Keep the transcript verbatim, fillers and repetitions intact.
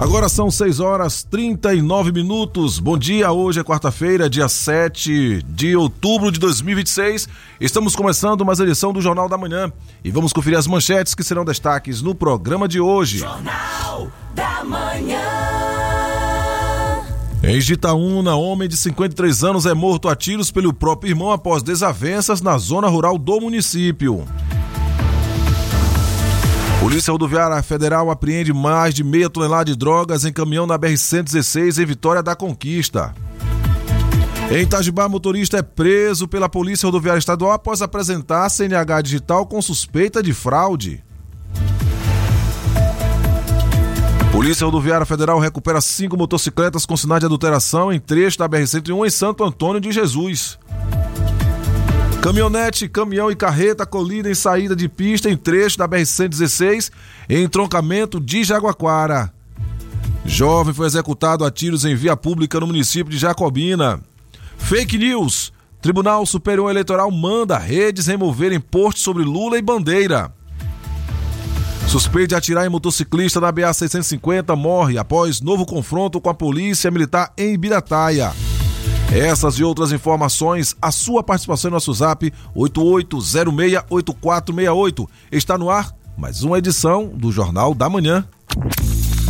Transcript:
Agora são seis horas e trinta e nove minutos. Bom dia, hoje é quarta-feira, dia sete de outubro de dois mil e vinte e seis. Estamos começando mais edição do Jornal da Manhã e vamos conferir as manchetes que serão destaques no programa de hoje. Jornal da Manhã. Em Jitaúna, homem de cinquenta e três anos é morto a tiros pelo próprio irmão após desavenças na zona rural do município. Polícia Rodoviária Federal apreende mais de meia tonelada de drogas em caminhão na B R cento e dezesseis em Vitória da Conquista. Em Itajubá, motorista é preso pela Polícia Rodoviária Estadual após apresentar C N H digital com suspeita de fraude. Polícia Rodoviária Federal recupera cinco motocicletas com sinais de adulteração em trecho da B R cento e um em Santo Antônio de Jesus. Caminhonete, caminhão e carreta colidem em saída de pista em trecho da B R cento e dezesseis em entroncamento de Jaguaquara. Jovem foi executado a tiros em via pública no município de Jacobina. Fake news. Tribunal Superior Eleitoral manda redes removerem posts sobre Lula e bandeira. Suspeito de atirar em motociclista na B A seiscentos e cinquenta morre após novo confronto com a polícia militar em Ibirataia. Essas e outras informações, a sua participação no nosso zap oito oito zero seis oito quatro seis oito. Está no ar mais uma edição do Jornal da Manhã.